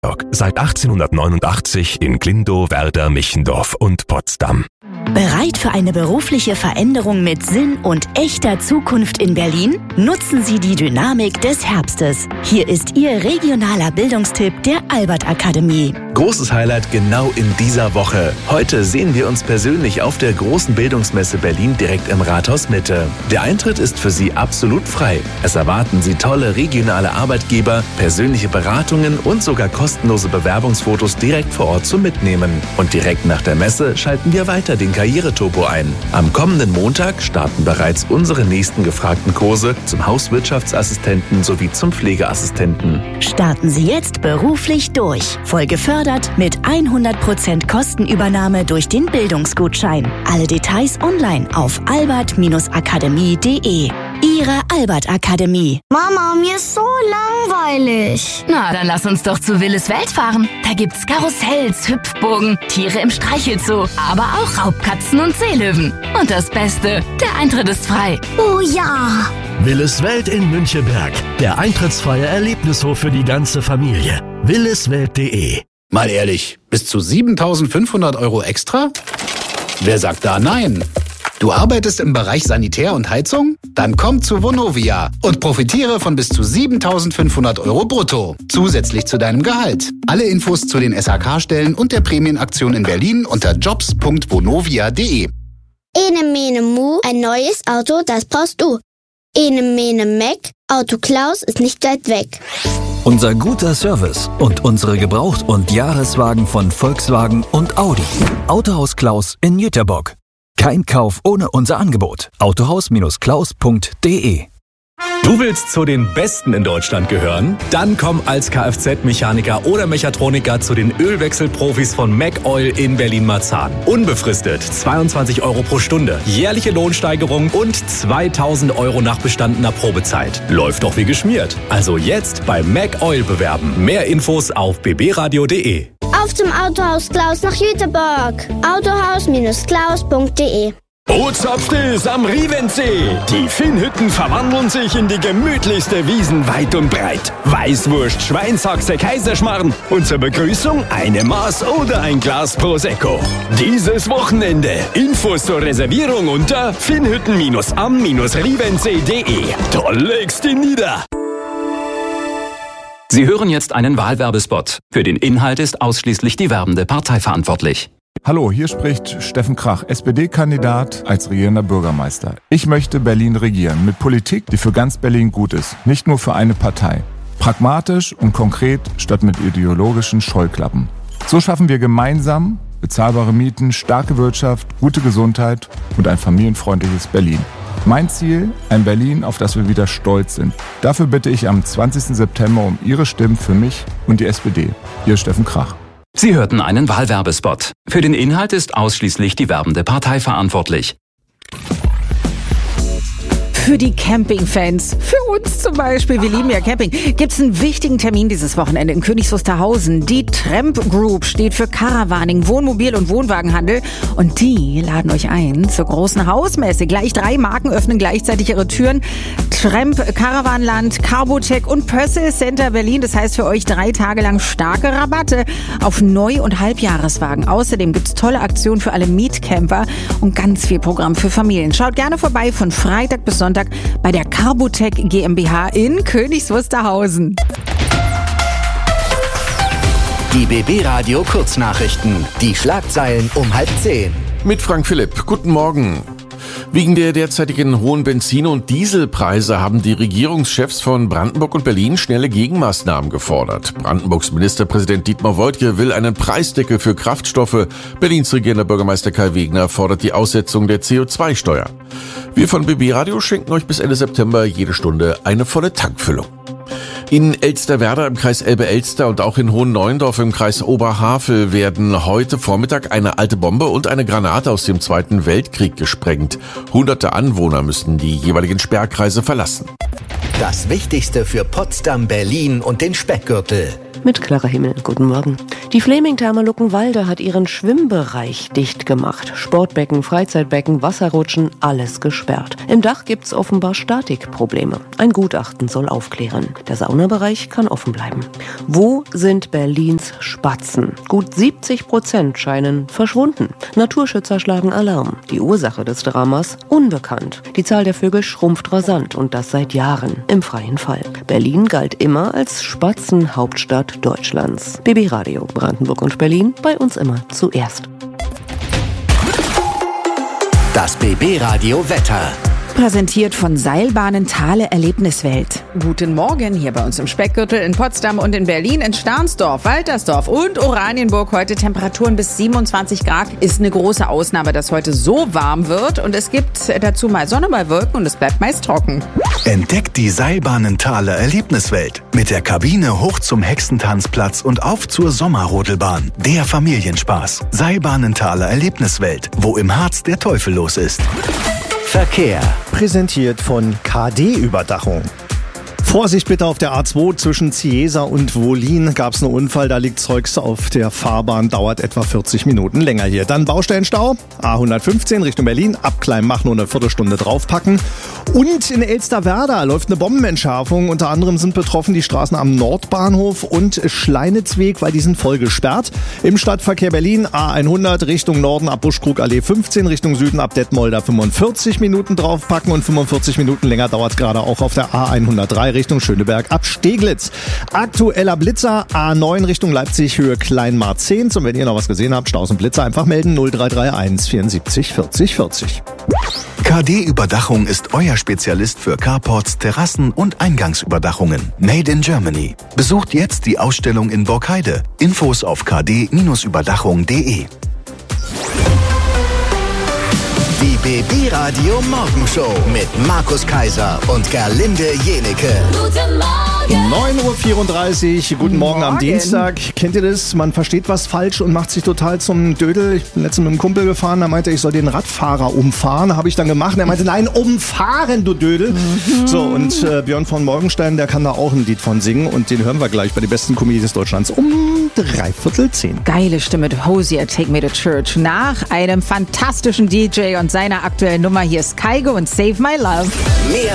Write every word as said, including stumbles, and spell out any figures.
Seit achtzehnhundertneunundachtzig in Glindow, Werder, Michendorf und Potsdam. Bereit für eine berufliche Veränderung mit Sinn und echter Zukunft in Berlin? Nutzen Sie die Dynamik des Herbstes. Hier ist Ihr regionaler Bildungstipp der Albert Akademie. Großes Highlight genau in dieser Woche. Heute sehen wir uns persönlich auf der großen Bildungsmesse Berlin direkt im Rathaus Mitte. Der Eintritt ist für Sie absolut frei. Es erwarten Sie tolle regionale Arbeitgeber, persönliche Beratungen und sogar kostenlose Bewerbungsfotos direkt vor Ort zum Mitnehmen. Und direkt nach der Messe schalten wir weiter den Karriereturbo ein. Am kommenden Montag starten bereits unsere nächsten gefragten Kurse zum Hauswirtschaftsassistenten sowie zum Pflegeassistenten. Starten Sie jetzt beruflich durch. Voll gefördert mit hundert Prozent Kostenübernahme durch den Bildungsgutschein. Alle Details online auf albert akademie punkt de. Ihre Albert Akademie. Mama, mir ist so langweilig. Na, dann lass uns doch zu Willis Welt fahren. Da gibt's Karussells, Hüpfburgen, Tiere im Streichelzoo, aber auch Raubkatzen und Seelöwen. Und das Beste, der Eintritt ist frei. Oh ja! Willis Welt in Münchenberg. Der eintrittsfreie Erlebnishof für die ganze Familie. willis welt punkt de. Mal ehrlich, bis zu siebentausendfünfhundert Euro extra? Wer sagt da nein? Du arbeitest im Bereich Sanitär und Heizung? Dann komm zu Vonovia und profitiere von bis zu siebentausendfünfhundert Euro brutto. Zusätzlich zu deinem Gehalt. Alle Infos zu den S H K-Stellen und der Prämienaktion in Berlin unter jobs punkt vonovia punkt de. Ene mene mu, ein neues Auto, das brauchst du. Ene mene meck, Auto Klaus ist nicht weit weg. Unser guter Service und unsere Gebraucht- und Jahreswagen von Volkswagen und Audi. Autohaus Klaus in Jüterbock. Kein Kauf ohne unser Angebot. autohaus Klaus punkt de. Du willst zu den Besten in Deutschland gehören? Dann komm als Kfz-Mechaniker oder Mechatroniker zu den Ölwechselprofis von MacOil in Berlin-Marzahn. Unbefristet zweiundzwanzig Euro pro Stunde, jährliche Lohnsteigerung und zweitausend Euro nach bestandener Probezeit. Läuft doch wie geschmiert. Also jetzt bei MacOil bewerben. Mehr Infos auf b b radio punkt de. Auf zum Autohaus Klaus nach Jüterbock. autohaus Klaus punkt de. Bootshaft ist am Rievensee. Die Finnhütten verwandeln sich in die gemütlichste Wiesen weit und breit. Weißwurst, Schweinshaxe, Kaiserschmarrn und zur Begrüßung eine Maß oder ein Glas Prosecco. Dieses Wochenende. Infos zur Reservierung unter finnhütten am rievensee punkt de. Da legst du nieder. Sie hören jetzt einen Wahlwerbespot. Für den Inhalt ist ausschließlich die werbende Partei verantwortlich. Hallo, hier spricht Steffen Krach, S P D-Kandidat als regierender Bürgermeister. Ich möchte Berlin regieren mit Politik, die für ganz Berlin gut ist, nicht nur für eine Partei. Pragmatisch und konkret statt mit ideologischen Scheuklappen. So schaffen wir gemeinsam bezahlbare Mieten, starke Wirtschaft, gute Gesundheit und ein familienfreundliches Berlin. Mein Ziel, ein Berlin, auf das wir wieder stolz sind. Dafür bitte ich am zwanzigsten September um Ihre Stimmen für mich und die S P D. Ihr Steffen Krach. Sie hörten einen Wahlwerbespot. Für den Inhalt ist ausschließlich die werbende Partei verantwortlich. Für die Campingfans, für uns zum Beispiel, wir lieben ja Camping, gibt's einen wichtigen Termin dieses Wochenende in Königs Wusterhausen. Die Tramp Group steht für Caravaning, Wohnmobil- und Wohnwagenhandel und die laden euch ein zur großen Hausmesse. Gleich drei Marken öffnen gleichzeitig ihre Türen. Tramp, Caravanland, Carbotech und Pössl Center Berlin. Das heißt für euch drei Tage lang starke Rabatte auf Neu- und Halbjahreswagen. Außerdem gibt's tolle Aktionen für alle Mietcamper und ganz viel Programm für Familien. Schaut gerne vorbei von Freitag bis Sonntag bei der Carbotech GmbH in Königs Wusterhausen. Die B B Radio Kurznachrichten. Die Schlagzeilen um halb zehn. Mit Frank Philipp. Guten Morgen. Wegen der derzeitigen hohen Benzin- und Dieselpreise haben die Regierungschefs von Brandenburg und Berlin schnelle Gegenmaßnahmen gefordert. Brandenburgs Ministerpräsident Dietmar Woidke will einen Preisdeckel für Kraftstoffe. Berlins regierender Bürgermeister Kai Wegner fordert die Aussetzung der C O zwei Steuer. Wir von B B Radio schenken euch bis Ende September jede Stunde eine volle Tankfüllung. In Elsterwerda im Kreis Elbe-Elster und auch in Hohenneuendorf im Kreis Oberhavel werden heute Vormittag eine alte Bombe und eine Granate aus dem Zweiten Weltkrieg gesprengt. Hunderte Anwohner müssen die jeweiligen Sperrkreise verlassen. Das Wichtigste für Potsdam, Berlin und den Speckgürtel. Mit klarer Himmel. Guten Morgen. Die Fleming-Therme Luckenwalde hat ihren Schwimmbereich dicht gemacht. Sportbecken, Freizeitbecken, Wasserrutschen, alles gesperrt. Im Dach gibt's offenbar Statikprobleme. Ein Gutachten soll aufklären. Der Saunabereich kann offen bleiben. Wo sind Berlins Spatzen? Gut siebzig Prozent scheinen verschwunden. Naturschützer schlagen Alarm. Die Ursache des Dramas unbekannt. Die Zahl der Vögel schrumpft rasant und das seit Jahren im freien Fall. Berlin galt immer als Spatzenhauptstadt Deutschlands. B B Radio Brandenburg und Berlin, bei uns immer zuerst. Das B B Radio Wetter. Präsentiert von Seilbahnen Thale Erlebniswelt. Guten Morgen hier bei uns im Speckgürtel in Potsdam und in Berlin, in Stahnsdorf, Waltersdorf und Oranienburg. Heute Temperaturen bis siebenundzwanzig Grad. Ist eine große Ausnahme, dass heute so warm wird. Und es gibt dazu mal Sonne bei Wolken und es bleibt meist trocken. Entdeckt die Seilbahnen Thale Erlebniswelt. Mit der Kabine hoch zum Hexentanzplatz und auf zur Sommerrodelbahn. Der Familienspaß. Seilbahnen Thale Erlebniswelt. Wo im Harz der Teufel los ist. Verkehr. Präsentiert von K D-Überdachung. Vorsicht bitte auf der A zwei zwischen Ciesa und Wohlin gab es einen Unfall, da liegt Zeugs auf der Fahrbahn, dauert etwa vierzig Minuten länger hier. Dann Baustellenstau, A hundertfünfzehn Richtung Berlin, ab Kleinmach nur eine Viertelstunde draufpacken. Und in Elsterwerda läuft eine Bombenentschärfung, unter anderem sind betroffen die Straßen am Nordbahnhof und Schleinitzweg, weil die sind voll gesperrt. Im Stadtverkehr Berlin A hundert Richtung Norden ab Buschkrugallee fünfzehn, Richtung Süden ab Detmolder fünfundvierzig Minuten draufpacken und fünfundvierzig Minuten länger dauert es gerade auch auf der A hundertdrei Richtung Schöneberg ab Steglitz. Aktueller Blitzer A neun Richtung Leipzig, Höhe Kleinmarzehn. Und wenn ihr noch was gesehen habt, Staus und Blitzer einfach melden null drei drei eins vierundsiebzig vierzig vierzig. K D-Überdachung ist euer Spezialist für Carports, Terrassen und Eingangsüberdachungen. Made in Germany. Besucht jetzt die Ausstellung in Borkheide. Infos auf k d Überdachung punkt de. Die B B Radio Morgenshow mit Markus Kaiser und Gerlinde Jenecke. Guten Morgen. neun Uhr vierunddreißig, guten Morgen, Morgen am Dienstag. Kennt ihr das? Man versteht was falsch und macht sich total zum Dödel. Ich bin letztens mit einem Kumpel gefahren, da meinte er, ich soll den Radfahrer umfahren. Habe ich dann gemacht. Er meinte, nein, umfahren, du Dödel. Mhm. So, und äh, Björn von Morgenstein, der kann da auch ein Lied von singen. Und den hören wir gleich bei den besten Comedians Deutschlands um dreiviertel zehn. Geile Stimme, Hosier, Take Me to Church. Nach einem fantastischen D J und seiner aktuellen Nummer, hier ist Kygo und Save My Love. Mehr